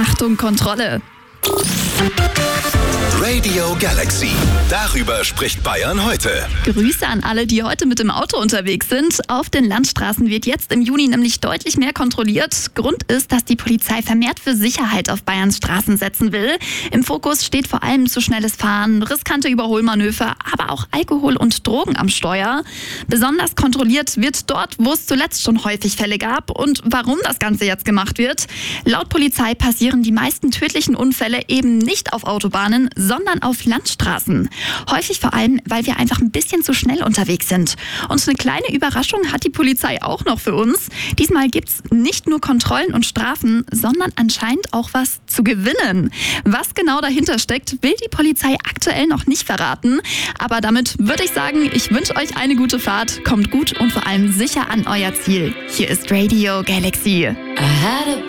Achtung, Kontrolle! Radio Galaxy. Darüber spricht Bayern heute. Grüße an alle, die heute mit dem Auto unterwegs sind. Auf den Landstraßen wird jetzt im Juni nämlich deutlich mehr kontrolliert. Grund ist, dass die Polizei vermehrt für Sicherheit auf Bayerns Straßen setzen will. Im Fokus steht vor allem zu schnelles Fahren, riskante Überholmanöver, aber auch Alkohol und Drogen am Steuer. Besonders kontrolliert wird dort, wo es zuletzt schon häufig Fälle gab. Und warum das Ganze jetzt gemacht wird? Laut Polizei passieren die meisten tödlichen Unfälle eben nicht auf Autobahnen, sondern auf Landstraßen. Häufig vor allem, weil wir einfach ein bisschen zu schnell unterwegs sind. Und eine kleine Überraschung hat die Polizei auch noch für uns. Diesmal gibt's nicht nur Kontrollen und Strafen, sondern anscheinend auch was zu gewinnen. Was genau dahinter steckt, will die Polizei aktuell noch nicht verraten. Aber damit würde ich sagen, ich wünsche euch eine gute Fahrt, kommt gut und vor allem sicher an euer Ziel. Hier ist Radio Galaxy.